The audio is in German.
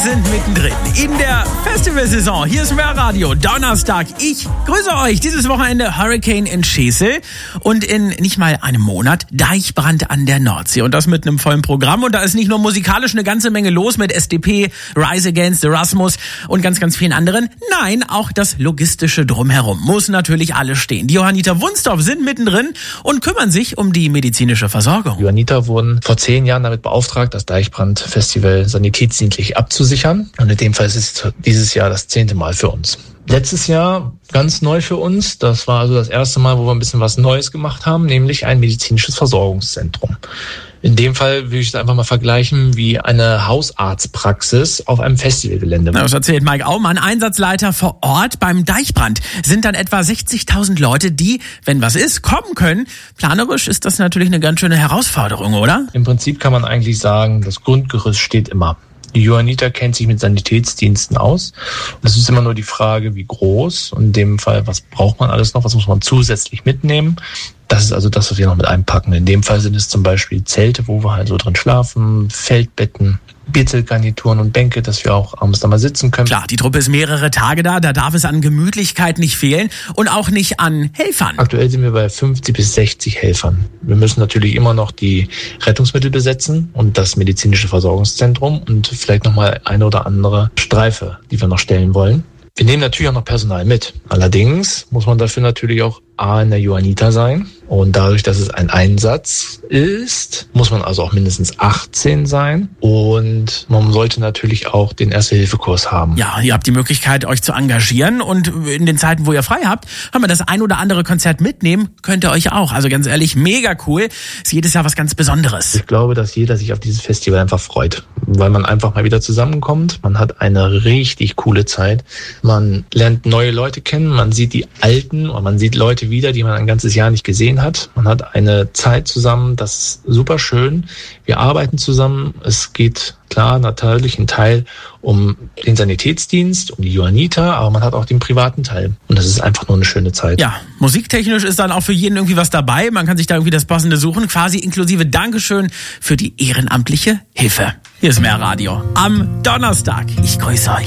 sind mittendrin in der Festivalsaison. Hier ist Mehr Radio, Donnerstag. Ich grüße euch. Dieses Wochenende Hurricane in Schesel und in nicht mal einem Monat Deichbrand an der Nordsee. Und das mit einem vollen Programm. Und da ist nicht nur musikalisch eine ganze Menge los mit SDP, Rise Against, Erasmus und ganz, ganz vielen anderen. Nein, auch das Logistische drumherum muss natürlich alles stehen. Die Johanniter Wunstorf sind mittendrin und kümmern sich um die medizinische Versorgung. Die Johanniter wurden vor 10 Jahren damit beauftragt, das Deichbrand-Festival sanitätsdienstlich abzusichern. Und in dem Fall ist es dieses Jahr das 10. Mal für uns. Letztes Jahr ganz neu für uns. Das war also das erste Mal, wo wir ein bisschen was Neues gemacht haben, nämlich ein medizinisches Versorgungszentrum. In dem Fall würde ich es einfach mal vergleichen wie eine Hausarztpraxis auf einem Festivalgelände. Das erzählt Mike Aumann, Einsatzleiter vor Ort. Beim Deichbrand sind dann etwa 60.000 Leute, die, wenn was ist, kommen können. Planerisch ist das natürlich eine ganz schöne Herausforderung, oder? Im Prinzip kann man eigentlich sagen, das Grundgerüst steht immer. Die Johanniter kennt sich mit Sanitätsdiensten aus. Und es ist immer nur die Frage, wie groß. Und in dem Fall, was braucht man alles noch? Was muss man zusätzlich mitnehmen? Das ist also das, was wir noch mit einpacken. In dem Fall sind es zum Beispiel Zelte, wo wir halt so drin schlafen, Feldbetten, Bierzeltgarnituren und Bänke, dass wir auch abends da mal sitzen können. Klar, die Truppe ist mehrere Tage da darf es an Gemütlichkeit nicht fehlen und auch nicht an Helfern. Aktuell sind wir bei 50 bis 60 Helfern. Wir müssen natürlich immer noch die Rettungsmittel besetzen und das medizinische Versorgungszentrum und vielleicht nochmal eine oder andere Streife, die wir noch stellen wollen. Wir nehmen natürlich auch noch Personal mit. Allerdings muss man dafür natürlich auch in der Johanniter sein. Und dadurch, dass es ein Einsatz ist, muss man also auch mindestens 18 sein. Und man sollte natürlich auch den Erste-Hilfe-Kurs haben. Ja, ihr habt die Möglichkeit, euch zu engagieren. Und in den Zeiten, wo ihr frei habt, können wir das ein oder andere Konzert mitnehmen. Könnt ihr euch auch. Also ganz ehrlich, mega cool. Ist jedes Jahr was ganz Besonderes. Ich glaube, dass jeder sich auf dieses Festival einfach freut. Weil man einfach mal wieder zusammenkommt. Man hat eine richtig coole Zeit. Man lernt neue Leute kennen. Man sieht die Alten und man sieht Leute wieder, die man ein ganzes Jahr nicht gesehen hat. Man hat eine Zeit zusammen, das ist super schön. Wir arbeiten zusammen. Es geht klar natürlich ein Teil um den Sanitätsdienst, um die Johanniter, aber man hat auch den privaten Teil. Und das ist einfach nur eine schöne Zeit. Ja, musiktechnisch ist dann auch für jeden irgendwie was dabei. Man kann sich da irgendwie das Passende suchen, quasi inklusive Dankeschön für die ehrenamtliche Hilfe. Hier ist Mehr Radio am Donnerstag. Ich grüße euch.